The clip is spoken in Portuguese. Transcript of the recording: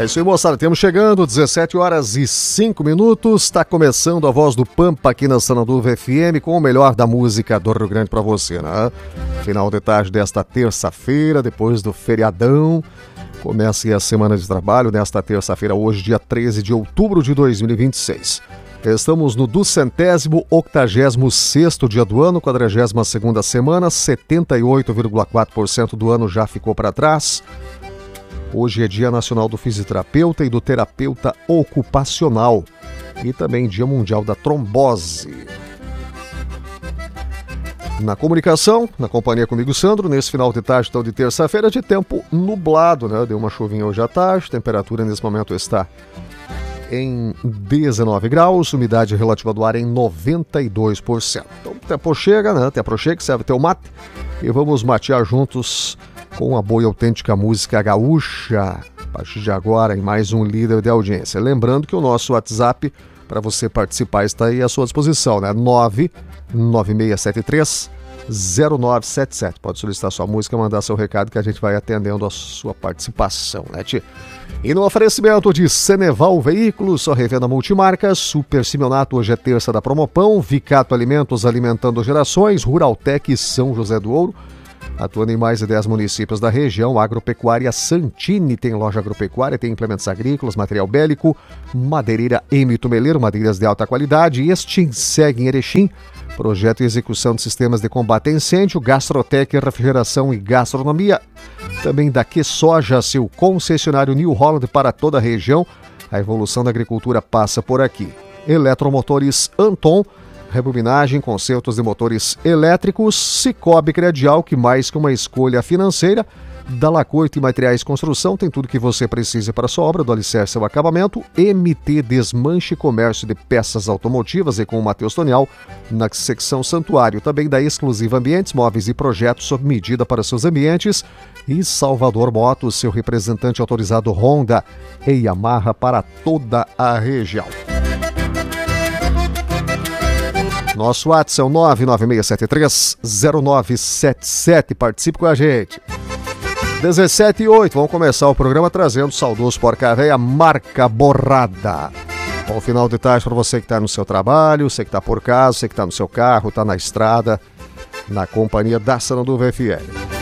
É isso aí, moçada. Temos chegando, 17 horas e 5 minutos. Está começando a Voz do Pampa aqui na Sananduva FM com o melhor da música do Rio Grande para você, né? Final de tarde desta terça-feira, depois do feriadão. Começa aí a semana de trabalho nesta terça-feira, hoje, dia 13 de outubro de 2026. Estamos no 286º dia do ano, 42ª semana, 78,4% do ano já ficou para trás. Hoje é Dia Nacional do Fisioterapeuta e do Terapeuta Ocupacional e também Dia Mundial da Trombose. Na comunicação, na companhia comigo, Sandro, nesse final de tarde, então, de terça-feira, de tempo nublado, né? Deu uma chuvinha hoje à tarde, temperatura nesse momento está em 19 graus, umidade relativa do ar em 92%. Então, o tempo chega, né? O tempo chega, serve teu mate e vamos matear juntos com a boa e autêntica música gaúcha, a partir de agora, em mais um líder de audiência. Lembrando que o nosso WhatsApp, para você participar, está aí à sua disposição, né? 99673-0977. Pode solicitar sua música, mandar seu recado que a gente vai atendendo a sua participação, né, tia? E no oferecimento de Ceneval Veículos, só revenda multimarcas, Super Simeonato, hoje é terça da Promopão, Vicato Alimentos, alimentando gerações, Ruraltec São José do Ouro, atuando em mais de 10 municípios da região. Agropecuária Santini tem loja agropecuária, tem implementos agrícolas, material bélico, madeireira M. Tumeleiro, madeiras de alta qualidade. Extinseg em Erechim, projeto e execução de sistemas de combate a incêndio. Gastrotec, refrigeração e gastronomia. Também da QSoja, seu concessionário New Holland para toda a região. A evolução da agricultura passa por aqui. Eletromotores Anton, rebobinagem, consertos de motores elétricos. Cicobi Credial, que mais que uma escolha financeira. Dalacoito e Materiais Construção, tem tudo que você precisa para a sua obra, do alicerce ao acabamento. MT Desmanche, comércio de peças automotivas, e com o Matheus Tonial na secção Santuário. Também da Exclusiva Ambientes, móveis e projetos sob medida para seus ambientes. E Salvador Motos, seu representante autorizado Honda e Yamaha para toda a região. Nosso WhatsApp é o 99673-0977. Participe com a gente. 17h08, vamos começar o programa trazendo o saudoso Porca Véia, marca borrada. Bom final de tarde para você que está no seu trabalho, você que está por casa, você que está no seu carro, está na estrada, na companhia da Sananduva FM.